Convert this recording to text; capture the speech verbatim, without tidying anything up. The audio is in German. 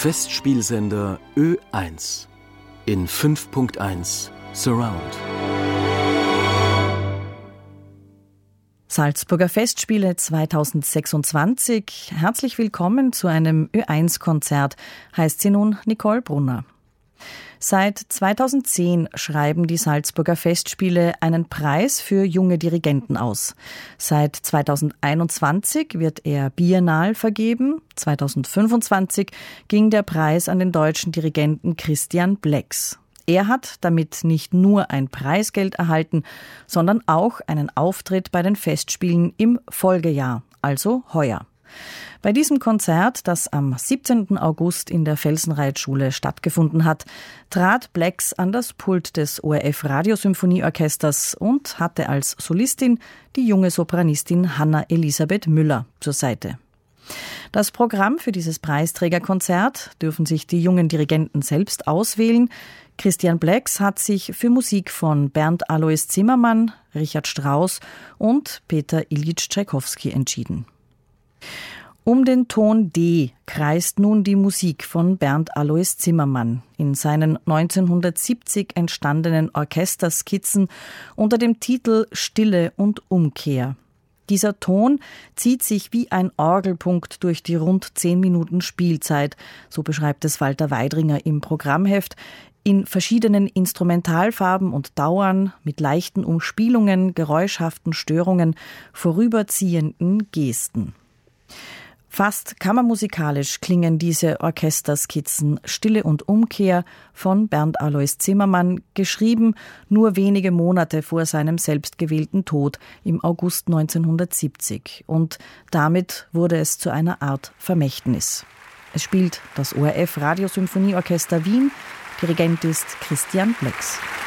Festspielsender Ö eins in fünf Punkt eins Surround. Salzburger Festspiele zweitausendsechsundzwanzig. Herzlich willkommen zu einem Ö eins Konzert, heißt sie nun Nicole Brunner. Seit zweitausendzehn schreiben die Salzburger Festspiele einen Preis für junge Dirigenten aus. Seit zweitausendeinundzwanzig wird er biennal vergeben. zweitausendfünfundzwanzig ging der Preis an den deutschen Dirigenten Christian Blex. Er hat damit nicht nur ein Preisgeld erhalten, sondern auch einen Auftritt bei den Festspielen im Folgejahr, also heuer. Bei diesem Konzert, das am siebzehnten August in der Felsenreitschule stattgefunden hat, trat Blex an das Pult des O R F Radiosymphonieorchesters und hatte als Solistin die junge Sopranistin Hanna Elisabeth Müller zur Seite. Das Programm für dieses Preisträgerkonzert dürfen sich die jungen Dirigenten selbst auswählen. Christian Blex hat sich für Musik von Bernd Alois Zimmermann, Richard Strauss und Peter Ilyich Tschaikowski entschieden. Um den Ton D kreist nun die Musik von Bernd Alois Zimmermann in seinen neunzehnhundertsiebzig entstandenen Orchesterskizzen unter dem Titel Stille und Umkehr. Dieser Ton zieht sich wie ein Orgelpunkt durch die rund zehn Minuten Spielzeit, so beschreibt es Walter Weidringer im Programmheft, in verschiedenen Instrumentalfarben und Dauern, mit leichten Umspielungen, geräuschhaften Störungen, vorüberziehenden Gesten. Fast kammermusikalisch klingen diese Orchesterskizzen Stille und Umkehr von Bernd Alois Zimmermann, geschrieben nur wenige Monate vor seinem selbstgewählten Tod im August neunzehnhundertsiebzig. Und damit wurde es zu einer Art Vermächtnis. Es spielt das O R F Radiosymphonieorchester Wien. Dirigent ist Christian Blex.